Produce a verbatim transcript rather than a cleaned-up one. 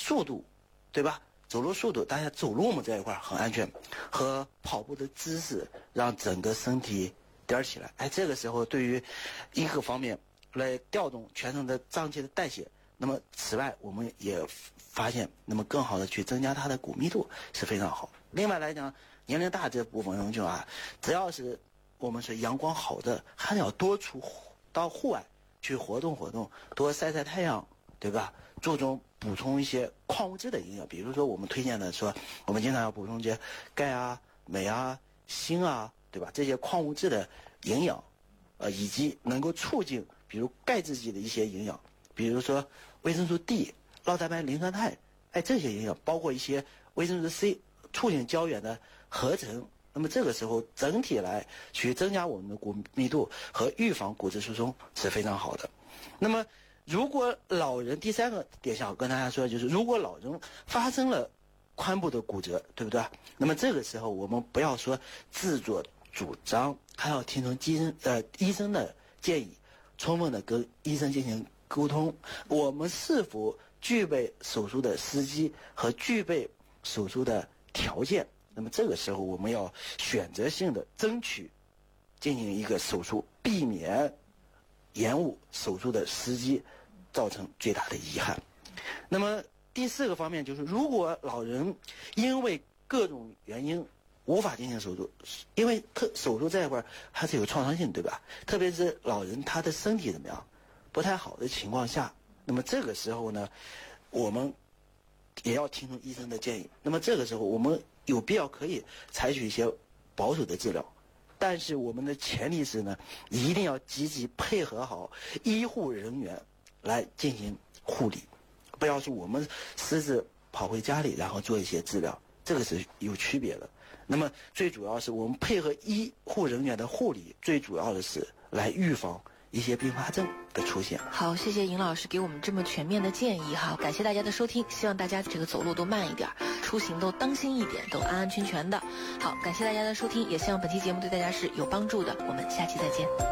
速度，对吧？走路速度，大家走路我们这一块很安全，和跑步的姿势让整个身体颠起来。哎，这个时候对于一个方面来调动全身的脏器的代谢。那么此外，我们也发现，那么更好的去增加它的骨密度是非常好。另外来讲，年龄大这部分人群啊，只要是我们是阳光好的，还是要多出到户外去活动活动，多晒晒太阳，对吧？注重补充一些矿物质的营养，比如说我们推荐的说，我们经常要补充一些钙啊、镁啊、锌啊，对吧？这些矿物质的营养，呃，以及能够促进比如钙质级的一些营养，比如说维生素 D、酪蛋白、磷酸肽，哎，这些营养包括一些维生素 C， 促进胶原的合成。那么这个时候整体来去增加我们的骨密度和预防骨质疏松是非常好的。那么如果老人，第三个点想跟大家说，就是如果老人发生了髋部的骨折，对不对？那么这个时候我们不要说自作主张，还要听从医生呃医生的建议，充分的跟医生进行沟通，我们是否具备手术的时机和具备手术的条件。那么这个时候我们要选择性的争取进行一个手术，避免延误手术的时机，造成最大的遗憾。那么第四个方面就是，如果老人因为各种原因无法进行手术，因为特手术这一块还是有创伤性，对吧？特别是老人他的身体怎么样不太好的情况下，那么这个时候呢，我们也要听从医生的建议。那么这个时候我们有必要可以采取一些保守的治疗，但是我们的前提是呢，一定要积极配合好医护人员来进行护理，不要说我们私自跑回家里然后做一些治疗，这个是有区别的。那么最主要是我们配合医护人员的护理，最主要的是来预防一些并发症的出现。 好，谢谢尹老师给我们这么全面的建议哈，感谢大家的收听，希望大家这个走路都慢一点，出行都当心一点，都安安全全的。好，感谢大家的收听，也希望本期节目对大家是有帮助的，我们下期再见。